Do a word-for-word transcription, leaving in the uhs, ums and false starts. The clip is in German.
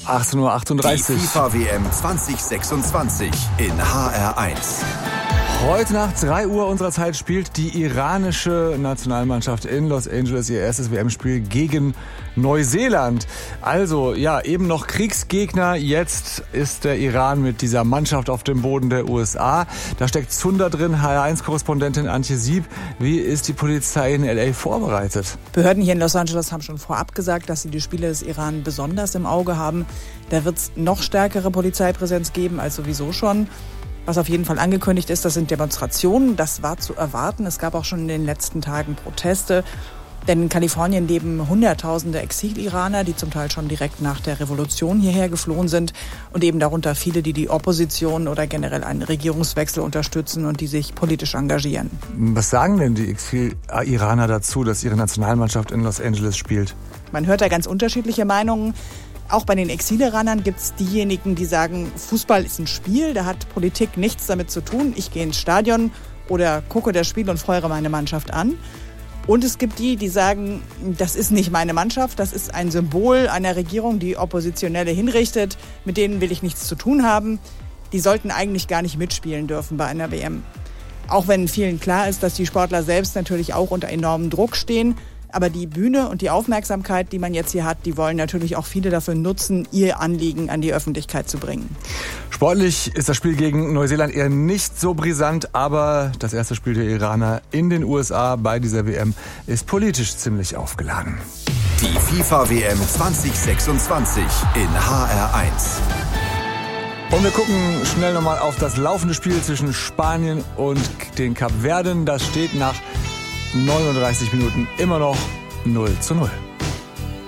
achtzehn Uhr achtunddreißig. Die FIFA W M zwanzig sechsundzwanzig in H R eins. Heute Nacht drei Uhr unserer Zeit spielt die iranische Nationalmannschaft in Los Angeles ihr erstes W M-Spiel gegen Neuseeland. Also, ja, eben noch Kriegsgegner. Jetzt ist der Iran mit dieser Mannschaft auf dem Boden der U S A. Da steckt Zunder drin, H R eins-Korrespondentin Antje Sieb. Wie ist die Polizei in L A vorbereitet? Behörden hier in Los Angeles haben schon vorab gesagt, dass sie die Spiele des Iran besonders im Auge haben. Da wird es noch stärkere Polizeipräsenz geben als sowieso schon. Was auf jeden Fall angekündigt ist, das sind Demonstrationen. Das war zu erwarten. Es gab auch schon in den letzten Tagen Proteste. Denn in Kalifornien leben Hunderttausende Exil-Iraner, die zum Teil schon direkt nach der Revolution hierher geflohen sind. Und eben darunter viele, die die Opposition oder generell einen Regierungswechsel unterstützen und die sich politisch engagieren. Was sagen denn die Exil-Iraner dazu, dass ihre Nationalmannschaft in Los Angeles spielt? Man hört da ganz unterschiedliche Meinungen. Auch bei den Exil-Iranern gibt es diejenigen, die sagen, Fußball ist ein Spiel, da hat Politik nichts damit zu tun. Ich gehe ins Stadion oder gucke das Spiel und feuere meine Mannschaft an. Und es gibt die, die sagen, das ist nicht meine Mannschaft, das ist ein Symbol einer Regierung, die Oppositionelle hinrichtet. Mit denen will ich nichts zu tun haben. Die sollten eigentlich gar nicht mitspielen dürfen bei einer W M. Auch wenn vielen klar ist, dass die Sportler selbst natürlich auch unter enormem Druck stehen. Aber die Bühne und die Aufmerksamkeit, die man jetzt hier hat, die wollen natürlich auch viele dafür nutzen, ihr Anliegen an die Öffentlichkeit zu bringen. Sportlich ist das Spiel gegen Neuseeland eher nicht so brisant, aber das erste Spiel der Iraner in den U S A bei dieser W M ist politisch ziemlich aufgeladen. Die FIFA W M zwanzig sechsundzwanzig in H R eins. Und wir gucken schnell nochmal auf das laufende Spiel zwischen Spanien und den Kapverden. Das steht nach neununddreißig Minuten immer noch null zu null.